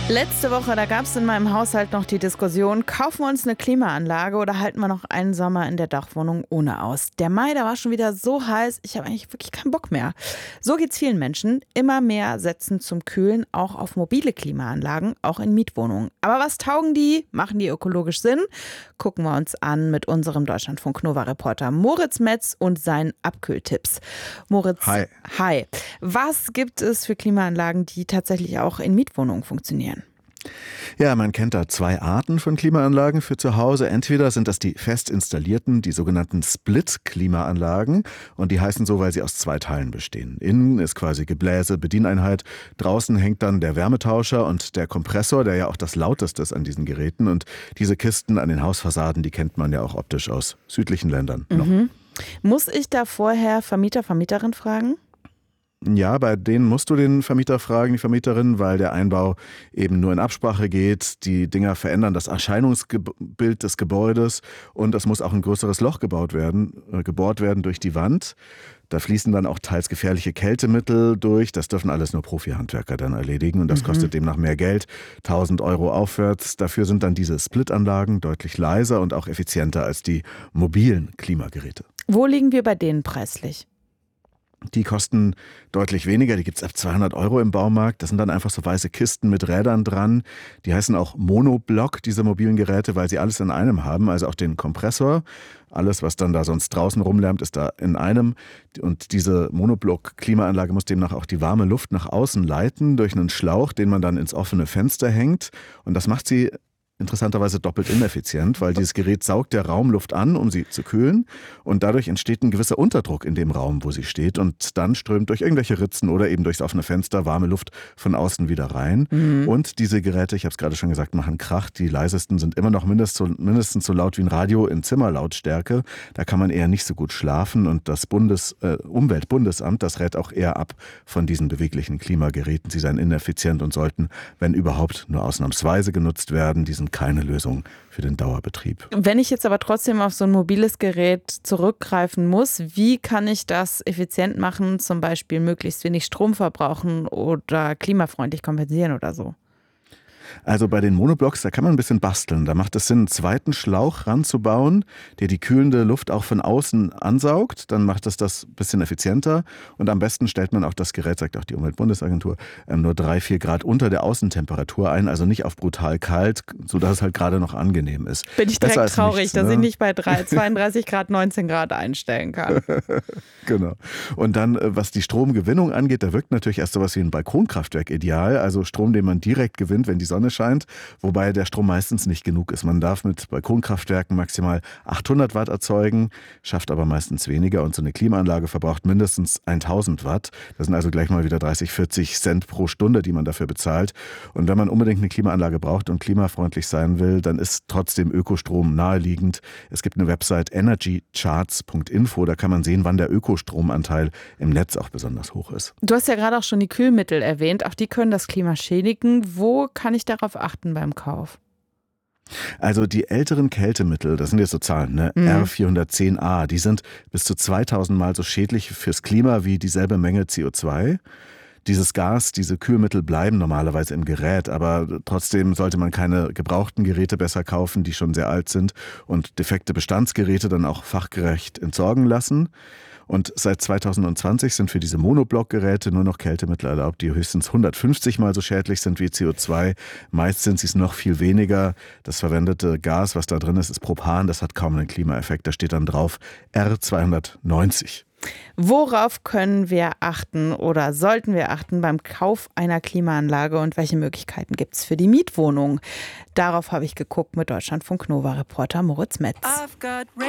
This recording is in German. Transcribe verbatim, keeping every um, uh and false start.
Letzte Woche, da gab es in meinem Haushalt noch die Diskussion, kaufen wir uns eine Klimaanlage oder halten wir noch einen Sommer in der Dachwohnung ohne aus? Der Mai, da war schon wieder so heiß, ich habe eigentlich wirklich keinen Bock mehr. So geht's vielen Menschen. Immer mehr setzen zum Kühlen auch auf mobile Klimaanlagen, auch in Mietwohnungen. Aber was taugen die? Machen die ökologisch Sinn? Gucken wir uns an mit unserem Deutschlandfunk-Nova-Reporter Moritz Metz und seinen Abkühltipps. Moritz, hi. Hi. Was gibt es für Klimaanlagen, die tatsächlich auch in Mietwohnungen funktionieren? Ja, man kennt da zwei Arten von Klimaanlagen für zu Hause. Entweder sind das die fest installierten, die sogenannten Split-Klimaanlagen. Und die heißen so, weil sie aus zwei Teilen bestehen. Innen ist quasi Gebläse, Bedieneinheit. Draußen hängt dann der Wärmetauscher und der Kompressor, der ja auch das lauteste ist an diesen Geräten. Und diese Kisten an den Hausfassaden, die kennt man ja auch optisch aus südlichen Ländern noch. Mhm. Muss ich da vorher Vermieter, Vermieterin fragen? Ja, bei denen musst du den Vermieter fragen, die Vermieterin, weil der Einbau eben nur in Absprache geht. Die Dinger verändern das Erscheinungsbild des Gebäudes und es muss auch ein größeres Loch gebaut werden, äh, gebohrt werden durch die Wand. Da fließen dann auch teils gefährliche Kältemittel durch. Das dürfen alles nur Profi-Handwerker dann erledigen und das Mhm. kostet demnach mehr Geld, tausend Euro aufwärts. Dafür sind dann diese Split-Anlagen deutlich leiser und auch effizienter als die mobilen Klimageräte. Wo liegen wir bei denen preislich? Die kosten deutlich weniger, die gibt es ab zweihundert Euro im Baumarkt. Das sind dann einfach so weiße Kisten mit Rädern dran. Die heißen auch Monoblock, diese mobilen Geräte, weil sie alles in einem haben, also auch den Kompressor. Alles, was dann da sonst draußen rumlärmt, ist da in einem. Und diese Monoblock-Klimaanlage muss demnach auch die warme Luft nach außen leiten durch einen Schlauch, den man dann ins offene Fenster hängt. Und das macht sie interessanterweise doppelt ineffizient, weil dieses Gerät saugt der Raumluft an, um sie zu kühlen und dadurch entsteht ein gewisser Unterdruck in dem Raum, wo sie steht und dann strömt durch irgendwelche Ritzen oder eben durchs offene Fenster warme Luft von außen wieder rein. Mhm. Und diese Geräte, ich habe es gerade schon gesagt, machen Krach. Die leisesten sind immer noch mindestens, mindestens so laut wie ein Radio in Zimmerlautstärke. Da kann man eher nicht so gut schlafen und das Bundes, äh, Umweltbundesamt, das rät auch eher ab von diesen beweglichen Klimageräten. Sie seien ineffizient und sollten, wenn überhaupt, nur ausnahmsweise genutzt werden. Die sind keine Lösung für den Dauerbetrieb. Wenn ich jetzt aber trotzdem auf so ein mobiles Gerät zurückgreifen muss, wie kann ich das effizient machen, zum Beispiel möglichst wenig Strom verbrauchen oder klimafreundlich kompensieren oder so? Also bei den Monoblocks, da kann man ein bisschen basteln. Da macht es Sinn, einen zweiten Schlauch ranzubauen, der die kühlende Luft auch von außen ansaugt. Dann macht es das ein bisschen effizienter. Und am besten stellt man auch das Gerät, sagt auch die Umweltbundesagentur, nur drei, vier Grad unter der Außentemperatur ein. Also nicht auf brutal kalt, sodass es halt gerade noch angenehm ist. Bin ich direkt traurig, nichts, dass ne? ich nicht bei zweiunddreißig Grad, neunzehn Grad einstellen kann. Genau. Und dann, was die Stromgewinnung angeht, da wirkt natürlich erst sowas wie ein Balkonkraftwerk ideal. Also Strom, den man direkt gewinnt, wenn die Sonne scheint, wobei der Strom meistens nicht genug ist. Man darf mit Balkonkraftwerken maximal achthundert Watt erzeugen, schafft aber meistens weniger und so eine Klimaanlage verbraucht mindestens tausend Watt. Das sind also gleich mal wieder dreißig, vierzig Cent pro Stunde, die man dafür bezahlt. Und wenn man unbedingt eine Klimaanlage braucht und klimafreundlich sein will, dann ist trotzdem Ökostrom naheliegend. Es gibt eine Website energy charts punkt info, da kann man sehen, wann der Ökostromanteil im Netz auch besonders hoch ist. Du hast ja gerade auch schon die Kühlmittel erwähnt, auch die können das Klima schädigen. Wo kann ich darauf achten beim Kauf? Also die älteren Kältemittel, das sind jetzt so Zahlen, ne? Mhm. R vierhundertzehn a, die sind bis zu zweitausend Mal so schädlich fürs Klima wie dieselbe Menge C O zwei. Dieses Gas, diese Kühlmittel bleiben normalerweise im Gerät, aber trotzdem sollte man keine gebrauchten Geräte besser kaufen, die schon sehr alt sind und defekte Bestandsgeräte dann auch fachgerecht entsorgen lassen. Und seit zweitausendzwanzig sind für diese Monoblock-Geräte nur noch Kältemittel erlaubt, die höchstens hundertfünfzig Mal so schädlich sind wie C O zwei. Meist sind sie es noch viel weniger. Das verwendete Gas, was da drin ist, ist Propan. Das hat kaum einen Klimaeffekt. Da steht dann drauf R zweihundertneunzig. Worauf können wir achten oder sollten wir achten beim Kauf einer Klimaanlage und welche Möglichkeiten gibt es für die Mietwohnung? Darauf habe ich geguckt mit Deutschlandfunk Nova-Reporter Moritz Metz.